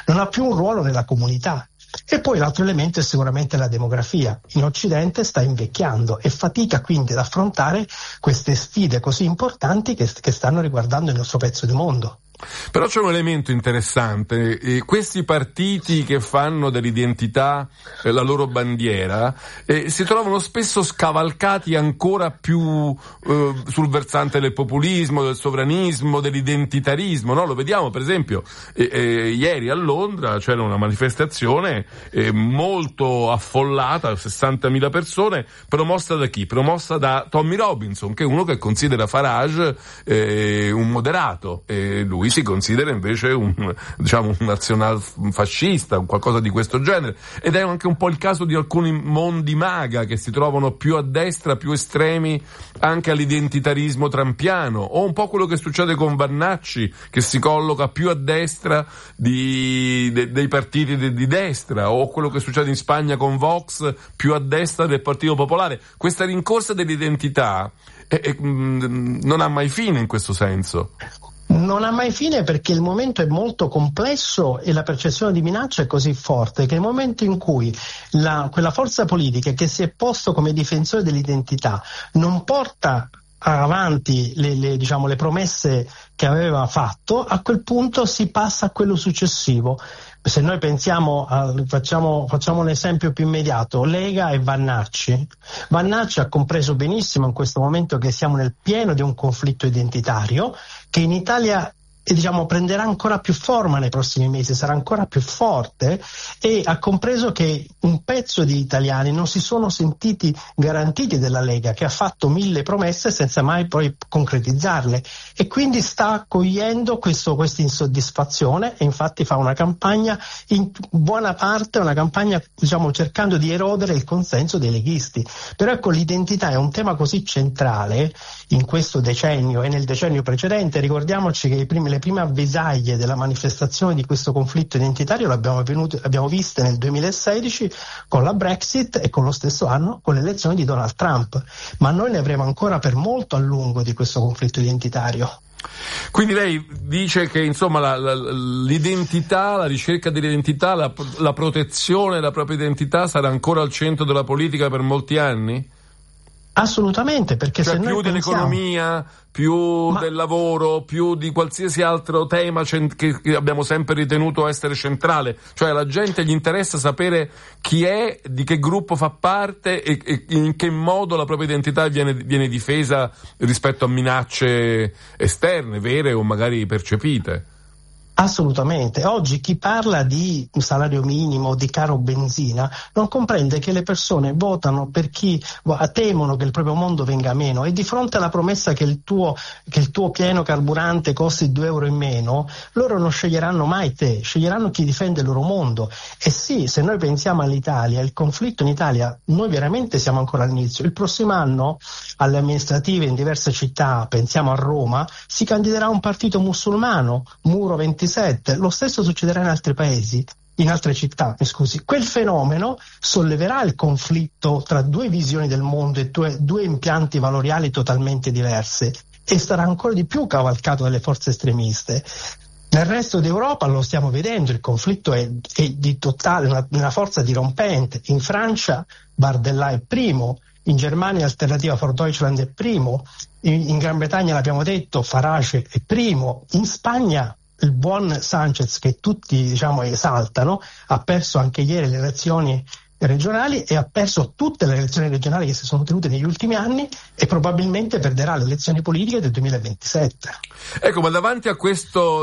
non ha più un ruolo nella comunità. E poi l'altro elemento è sicuramente la demografia. In Occidente sta invecchiando e fatica quindi ad affrontare queste sfide così importanti che stanno riguardando il nostro pezzo di mondo. Però c'è un elemento interessante, questi partiti che fanno dell'identità la loro bandiera si trovano spesso scavalcati ancora più sul versante del populismo, del sovranismo, dell'identitarismo, no? Lo vediamo per esempio ieri a Londra c'era una manifestazione molto affollata, 60.000 persone, promossa da chi? Promossa da Tommy Robinson, che è uno che considera Farage un moderato, lui si considera invece un nazionalfascista, un qualcosa di questo genere, ed è anche un po' il caso di alcuni mondi MAGA che si trovano più a destra, più estremi anche all'identitarismo trampiano, o un po' quello che succede con Vannacci, che si colloca più a destra dei partiti di destra, o quello che succede in Spagna con Vox, più a destra del Partito Popolare. Questa rincorsa dell'identità non ha mai fine in questo senso. Non ha mai fine perché il momento è molto complesso e la percezione di minaccia è così forte che nel momento in cui quella forza politica che si è posto come difensore dell'identità non porta avanti le promesse che aveva fatto, a quel punto si passa a quello successivo. Se noi pensiamo, facciamo un esempio più immediato, Lega e Vannacci. Vannacci ha compreso benissimo in questo momento che siamo nel pieno di un conflitto identitario che in Italia prenderà ancora più forma nei prossimi mesi, sarà ancora più forte, e ha compreso che un pezzo di italiani non si sono sentiti garantiti dalla Lega, che ha fatto 1000 promesse senza mai poi concretizzarle, e quindi sta accogliendo questa insoddisfazione e infatti fa una campagna, in buona parte una campagna cercando di erodere il consenso dei leghisti. Però ecco, l'identità è un tema così centrale in questo decennio e nel decennio precedente. Ricordiamoci che le prime avvisaglie della manifestazione di questo conflitto identitario le abbiamo viste nel 2016 con la Brexit e con lo stesso anno con le elezioni di Donald Trump, ma noi ne avremo ancora per molto a lungo di questo conflitto identitario. Quindi lei dice che insomma l'identità, la ricerca dell'identità, la protezione della propria identità sarà ancora al centro della politica per molti anni? Assolutamente, perché cioè se più noi dell'economia, più del lavoro, più di qualsiasi altro tema che abbiamo sempre ritenuto essere centrale. Cioè alla gente gli interessa sapere chi è, di che gruppo fa parte e in che modo la propria identità viene difesa rispetto a minacce esterne, vere o magari percepite. Assolutamente. Oggi chi parla di un salario minimo, di caro benzina, non comprende che le persone votano per chi temono che il proprio mondo venga meno, e di fronte alla promessa che il tuo pieno carburante costi 2 euro in meno, loro non sceglieranno mai te, sceglieranno chi difende il loro mondo. E sì, se noi pensiamo all'Italia, il conflitto in Italia, noi veramente siamo ancora all'inizio. Il prossimo anno alle amministrative in diverse città, pensiamo a Roma, si candiderà un partito musulmano, Muro 27, lo stesso succederà in altri paesi, in altre città, Quel fenomeno solleverà il conflitto tra due visioni del mondo e due impianti valoriali totalmente diverse, e sarà ancora di più cavalcato dalle forze estremiste. Nel resto d'Europa lo stiamo vedendo, il conflitto è di totale, una forza dirompente. In Francia Bardella è primo, in Germania Alternativa for Deutschland è primo, in Gran Bretagna l'abbiamo detto, Farage è primo, in Spagna il buon Sanchez, che tutti esaltano, ha perso anche ieri le elezioni regionali e ha perso tutte le elezioni regionali che si sono tenute negli ultimi anni, e probabilmente perderà le elezioni politiche del 2027. Ecco, ma davanti a questo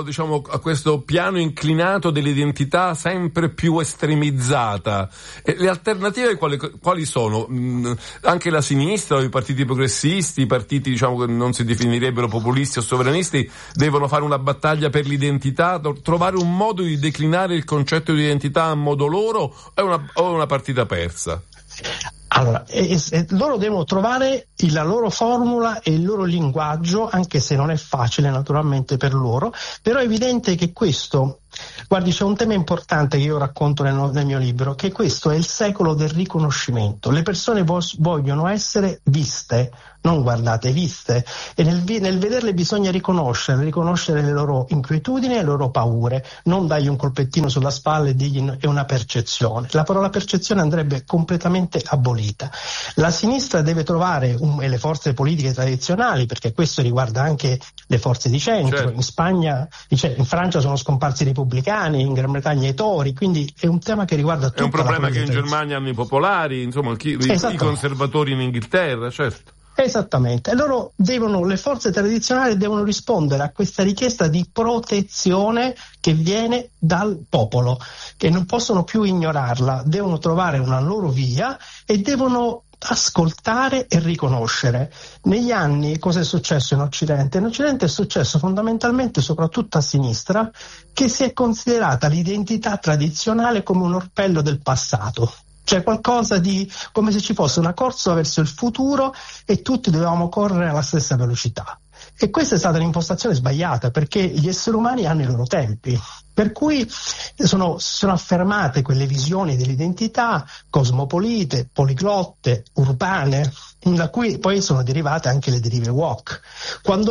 piano inclinato dell'identità sempre più estremizzata, le alternative quali sono? Anche la sinistra, i partiti progressisti, i partiti che non si definirebbero populisti o sovranisti, devono fare una battaglia per l'identità, trovare un modo di declinare il concetto di identità a modo loro, o una partita persa? Allora, loro devono trovare la loro formula e il loro linguaggio, anche se non è facile naturalmente per loro, però è evidente che questo Guardi, c'è un tema importante che io racconto nel mio libro, che questo è il secolo del riconoscimento. Le persone vogliono essere viste, non guardate, viste, e nel vederle bisogna riconoscere le loro inquietudini e le loro paure, non dargli un colpettino sulla spalla e dirgli è una percezione. La parola percezione andrebbe completamente abolita. La sinistra deve trovare, e le forze politiche tradizionali, perché questo riguarda anche le forze di centro, certo. In Francia sono scomparsi i repubblicani, in Gran Bretagna i tori, quindi è un tema che riguarda tutta la politica. È un problema che in Germania hanno i popolari, insomma i conservatori in Inghilterra, certo. Esattamente, le forze tradizionali devono rispondere a questa richiesta di protezione che viene dal popolo, che non possono più ignorarla, devono trovare una loro via e devono ascoltare e riconoscere. Negli anni cosa è successo in Occidente? In Occidente è successo fondamentalmente, soprattutto a sinistra, che si è considerata l'identità tradizionale come un orpello del passato. Cioè qualcosa di come se ci fosse una corsa verso il futuro e tutti dovevamo correre alla stessa velocità. E questa è stata un'impostazione sbagliata, perché gli esseri umani hanno i loro tempi, per cui sono affermate quelle visioni dell'identità cosmopolite, poliglotte, urbane, da cui poi sono derivate anche le derive woke. Quando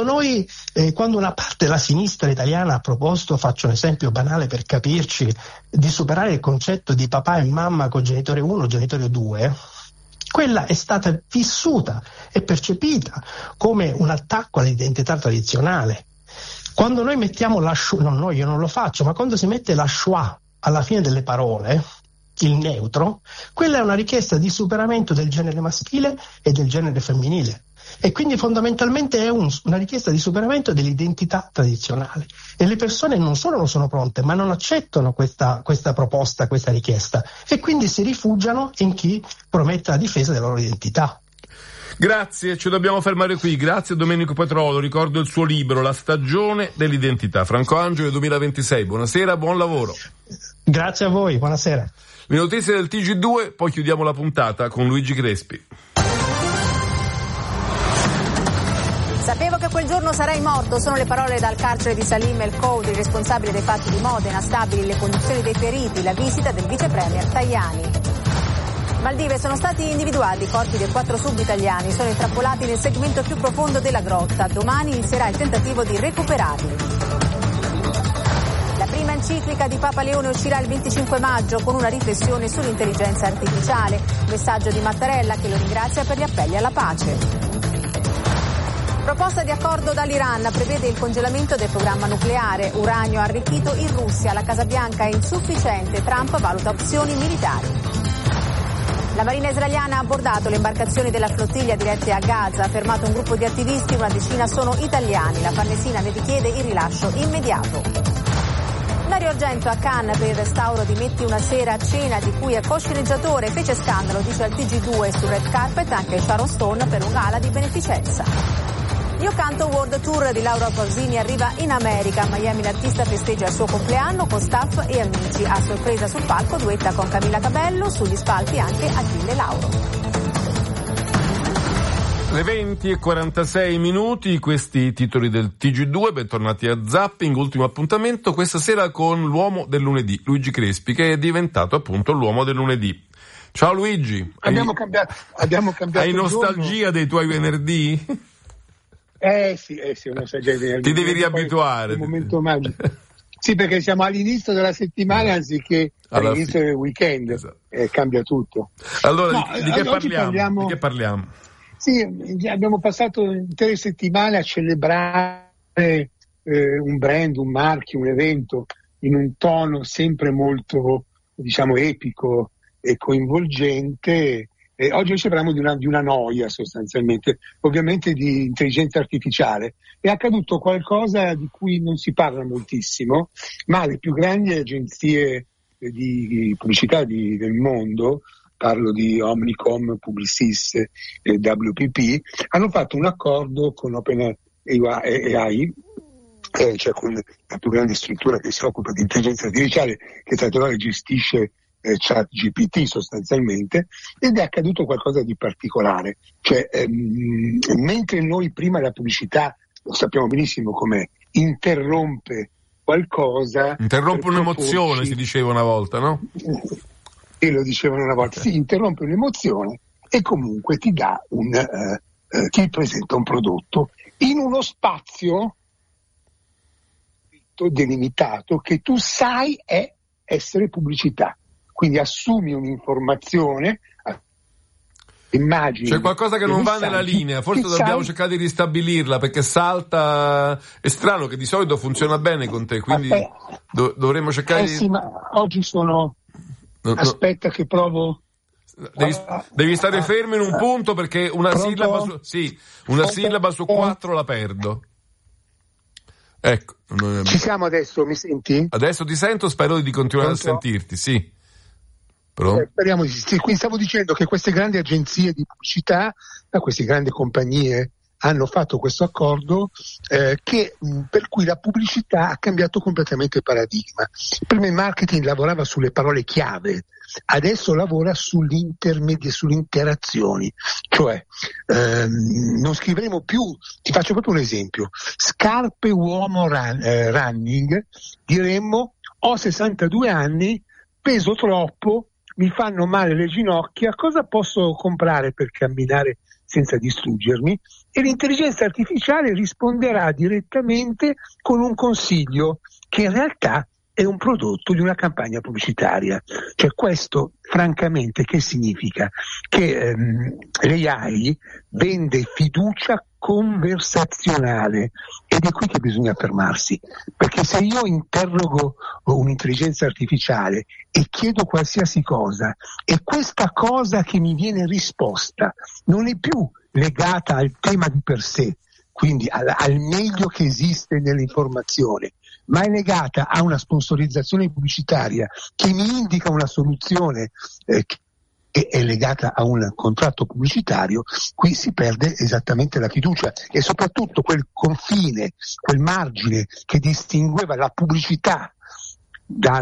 una parte della sinistra italiana ha proposto, faccio un esempio banale per capirci, di superare il concetto di papà e mamma con genitore 1, genitore 2, quella è stata vissuta e percepita come un attacco all'identità tradizionale. Quando noi mettiamo io non lo faccio, ma quando si mette la Shoah alla fine delle parole, il neutro, quella è una richiesta di superamento del genere maschile e del genere femminile. E quindi fondamentalmente è una richiesta di superamento dell'identità tradizionale. E le persone non solo non sono pronte, ma non accettano questa proposta, questa richiesta. E quindi si rifugiano in chi promette la difesa della loro identità. Grazie, ci dobbiamo fermare qui. Grazie a Domenico Petrolo, ricordo il suo libro La stagione dell'identità. Franco Angelo 2026. Buonasera, buon lavoro. Grazie a voi, buonasera. Le notizie del TG2, poi chiudiamo la puntata con Luigi Crespi. Sapevo che quel giorno sarei morto, sono le parole dal carcere di Salim El Khoury, responsabile dei fatti di Modena. Stabili le condizioni dei feriti, la visita del vice premier Tajani. Maldive, sono stati individuati i corpi dei 4 sub-italiani, sono intrappolati nel segmento più profondo della grotta. Domani inizierà il tentativo di recuperarli. La prima enciclica di Papa Leone uscirà il 25 maggio con una riflessione sull'intelligenza artificiale. Messaggio di Mattarella che lo ringrazia per gli appelli alla pace. Proposta di accordo dall'Iran prevede il congelamento del programma nucleare. Uranio arricchito in Russia. La Casa Bianca è insufficiente. Trump valuta opzioni militari. La Marina israeliana ha abbordato le imbarcazioni della flottiglia dirette a Gaza. Ha fermato un gruppo di attivisti, una decina sono italiani. La Farnesina ne richiede il rilascio immediato. Dario Argento a Cannes per il restauro di Metti una sera a cena, di cui è co-sceneggiatore. Fece scandalo, dice al TG2 sul red carpet anche Sharon Stone per un gala di beneficenza. Io Canto World Tour di Laura Pausini arriva in America. A Miami l'artista festeggia il suo compleanno con staff e amici. A sorpresa sul palco duetta con Camilla Cabello, sugli spalti anche Achille Lauro. Le 20:46, questi titoli del TG2, bentornati a Zapping, ultimo appuntamento questa sera con l'uomo del lunedì, Luigi Crespi, che è diventato appunto l'uomo del lunedì. Ciao Luigi. Abbiamo cambiato. Hai nostalgia dei tuoi venerdì? Sì, una venerdì. Ti devi riabituare. Un momento magico. Sì, perché siamo all'inizio della settimana anziché all'inizio del weekend. Esatto. Cambia tutto. Allora, di che parliamo? Di che parliamo? Sì, abbiamo passato intere settimane a celebrare un brand, un marchio, un evento in un tono sempre molto, epico e coinvolgente. Oggi ci parliamo di una noia sostanzialmente, ovviamente di intelligenza artificiale. È accaduto qualcosa di cui non si parla moltissimo, ma le più grandi agenzie di pubblicità del mondo, parlo di Omnicom, Publicis e WPP, hanno fatto un accordo con OpenAI, cioè con la più grande struttura che si occupa di intelligenza artificiale, che tra l'altro gestisce ChatGPT sostanzialmente, ed è accaduto qualcosa di particolare. Cioè, mentre noi prima la pubblicità, lo sappiamo benissimo com'è, interrompe qualcosa. Interrompe un'emozione, si diceva una volta, no? E lo dicevano una volta, si interrompe un'emozione e comunque ti dà ti presenta un prodotto in uno spazio delimitato che tu sai è essere pubblicità. Quindi assumi un'informazione, immagini. C'è qualcosa che non va nella linea, forse dobbiamo cercare di ristabilirla, perché salta. È strano che di solito funziona bene con te, quindi dovremmo cercare di. Sì, ma oggi sono. Aspetta che provo. Devi stare fermo in un punto, perché una sillaba su 4 la perdo. Ecco. Ci siamo adesso, mi senti? Adesso ti sento, spero di continuare a sentirti, sì. Speriamo di sì. Quindi stavo dicendo che queste grandi agenzie di pubblicità, queste grandi compagnie hanno fatto questo accordo per cui la pubblicità ha cambiato completamente il paradigma. Prima il marketing lavorava sulle parole chiave, adesso lavora sulle interazioni, cioè non scriveremo più, ti faccio proprio un esempio, scarpe uomo running, diremmo ho 62 anni, peso troppo, mi fanno male le ginocchia, cosa posso comprare per camminare senza distruggermi? E l'intelligenza artificiale risponderà direttamente con un consiglio che in realtà è un prodotto di una campagna pubblicitaria. Cioè questo, francamente, che significa? Che l'AI vende fiducia conversazionale, ed è qui che bisogna fermarsi, perché se io interrogo un'intelligenza artificiale e chiedo qualsiasi cosa e questa cosa che mi viene risposta non è più legata al tema di per sé, quindi al meglio che esiste nell'informazione, ma è legata a una sponsorizzazione pubblicitaria che mi indica una soluzione che è legata a un contratto pubblicitario, qui si perde esattamente la fiducia e soprattutto quel confine, quel margine che distingueva la pubblicità da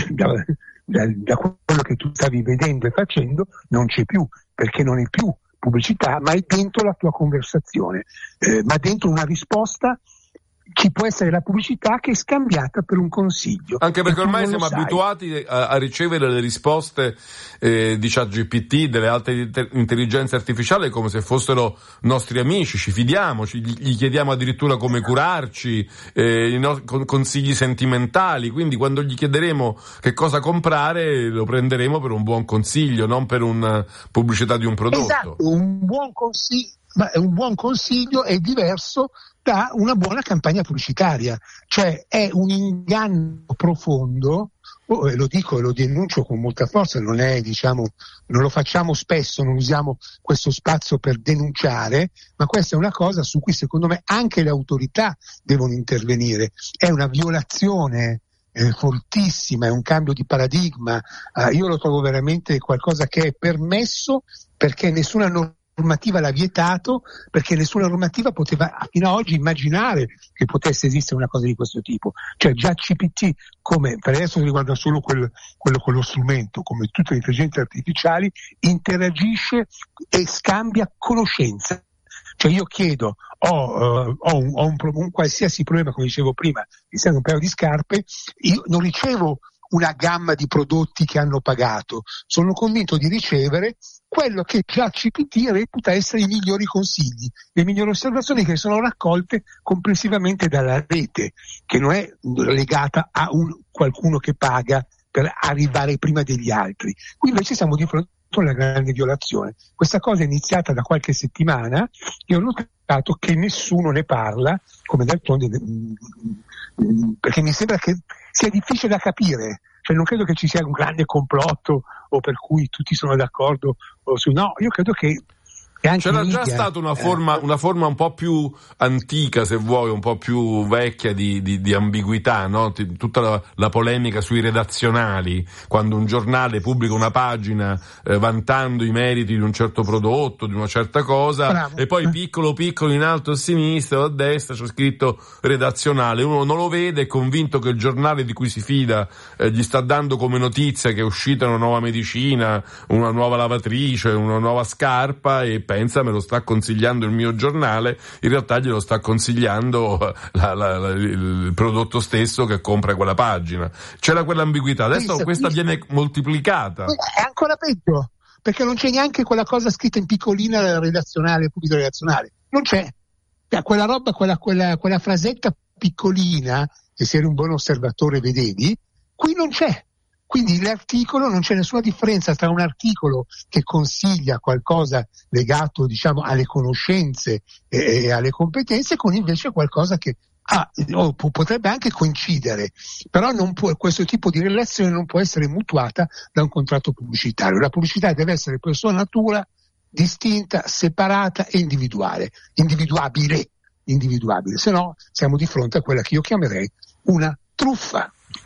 quello che tu stavi vedendo e facendo non c'è più, perché non è più pubblicità, ma è dentro la tua conversazione, ma dentro una risposta ci può essere la pubblicità che è scambiata per un consiglio. Anche perché ormai siamo abituati a ricevere le risposte di ChatGPT, delle altre intelligenze artificiali, come se fossero nostri amici, ci fidiamo, gli chiediamo addirittura come curarci, consigli sentimentali, quindi quando gli chiederemo che cosa comprare lo prenderemo per un buon consiglio, non per una pubblicità di un prodotto. Esatto, un buon consiglio è diverso da una buona campagna pubblicitaria, cioè è un inganno profondo, lo dico e lo denuncio con molta forza, non lo facciamo spesso, non usiamo questo spazio per denunciare, ma questa è una cosa su cui secondo me anche le autorità devono intervenire, è una violazione fortissima, è un cambio di paradigma, io lo trovo veramente qualcosa che è permesso perché nessuna normativa l'ha vietato, perché nessuna normativa poteva fino ad oggi immaginare che potesse esistere una cosa di questo tipo. Cioè già ChatGPT, come per adesso riguarda solo quello con lo strumento, come tutte le intelligenze artificiali, interagisce e scambia conoscenza. Cioè io chiedo, ho un qualsiasi problema, come dicevo prima, mi serve un paio di scarpe, io non ricevo una gamma di prodotti che hanno pagato, sono convinto di ricevere quello che ChatGPT reputa essere i migliori consigli, le migliori osservazioni che sono raccolte complessivamente dalla rete, che non è legata a qualcuno che paga per arrivare prima degli altri. Qui invece siamo di fronte a una grande violazione. Questa cosa è iniziata da qualche settimana e ho notato che nessuno ne parla, come d'altronde, perché mi sembra che sia difficile da capire. Cioè non credo che ci sia un grande complotto o per cui tutti sono d'accordo no, io credo che c'era già stata una forma un po' più antica, se vuoi, un po' più vecchia di ambiguità, no? Tutta la polemica sui redazionali, quando un giornale pubblica una pagina vantando i meriti di un certo prodotto, di una certa cosa, bravo. E poi piccolo in alto a sinistra o a destra c'è scritto redazionale, uno non lo vede, è convinto che il giornale di cui si fida gli sta dando come notizia che è uscita una nuova medicina, una nuova lavatrice, una nuova scarpa, e pensa me lo sta consigliando il mio giornale, in realtà glielo sta consigliando il prodotto stesso che compra quella pagina. C'era quell'ambiguità, adesso questa viene moltiplicata. È ancora peggio, perché non c'è neanche quella cosa scritta in piccolina redazionale, pubblico redazionale, non c'è. Quella roba, quella frasetta piccolina, che se eri un buon osservatore vedevi, qui non c'è. Quindi l'articolo, non c'è nessuna differenza tra un articolo che consiglia qualcosa legato, diciamo, alle conoscenze e alle competenze, con invece qualcosa che potrebbe anche coincidere, però questo tipo di relazione non può essere mutuata da un contratto pubblicitario. La pubblicità deve essere per sua natura distinta, separata e individuabile, se no siamo di fronte a quella che io chiamerei una truffa.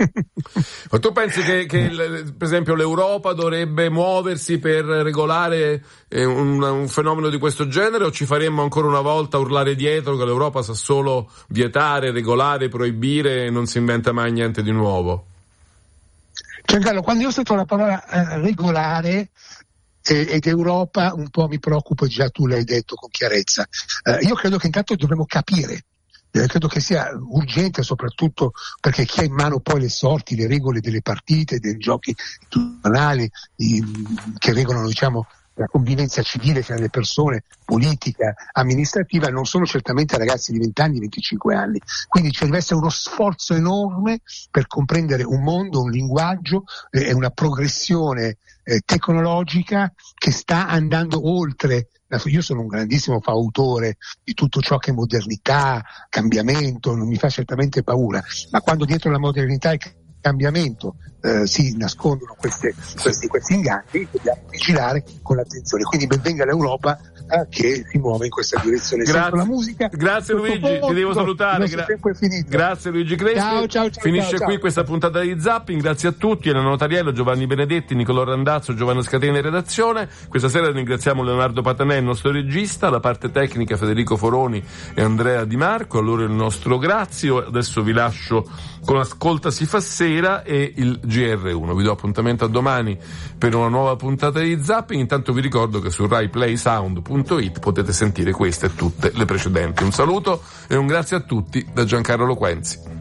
Ma tu pensi che per esempio l'Europa dovrebbe muoversi per regolare un fenomeno di questo genere, o ci faremmo ancora una volta urlare dietro che l'Europa sa solo vietare, regolare, proibire e non si inventa mai niente di nuovo? Giancarlo, quando io sento la parola regolare ed Europa, un po' mi preoccupo, già tu l'hai detto con chiarezza. Io credo che intanto dovremmo capire. Credo che sia urgente, soprattutto perché chi ha in mano poi le sorti, le regole delle partite, dei giochi istituzionali che regolano, diciamo, la convivenza civile tra le persone, politica, amministrativa, non sono certamente ragazzi di 20 anni, 25 anni. Quindi ci deve essere uno sforzo enorme per comprendere un mondo, un linguaggio e una progressione tecnologica che sta andando oltre. Io sono un grandissimo fautore di tutto ciò che è modernità, cambiamento, non mi fa certamente paura, ma quando dietro la modernità e cambiamento si nascondono questi inganni, dobbiamo vigilare con l'attenzione. Quindi ben venga l'Europa che si muove in questa direzione. Grazie. La musica. Grazie Luigi, ti devo salutare. Il nostro tempo è finito. Grazie Luigi Crespi. Ciao. Finisce qui questa puntata di Zapping. Grazie a tutti, Elena Notariello, Giovanni Benedetti, Nicolò Randazzo, Giovanna Scatena in redazione. Questa sera ringraziamo Leonardo Patanè, il nostro regista, la parte tecnica Federico Foroni e Andrea Di Marco. Allora il nostro grazie. Adesso vi lascio con Ascolta si fa sera e il GR1. Vi do appuntamento a domani per una nuova puntata di Zapping. Intanto vi ricordo che su RaiPlaySound.it potete sentire queste e tutte le precedenti. Un saluto e un grazie a tutti da Giancarlo Loquenzi.